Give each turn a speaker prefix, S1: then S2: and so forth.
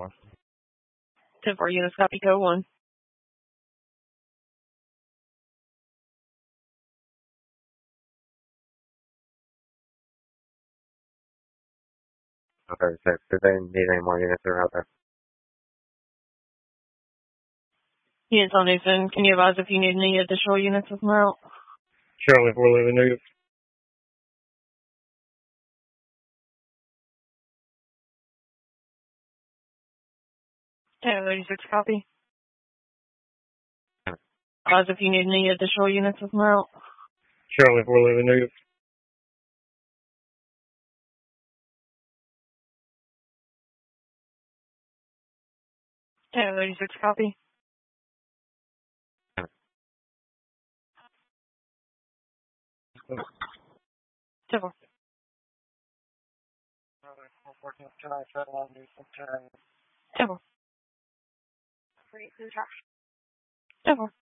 S1: 1.
S2: 10-4 units, copy code 1.
S1: Okay, 36. Do they need any more units that are out there?
S2: Units on Newton, can you advise if you need any additional units with route?
S1: Surely, we're leaving New York.
S2: 10-36, copy. Advise if you need any additional units with route?
S1: Surely, we're leaving New York.
S2: 10-36, copy. Temple. 10-4. Temple.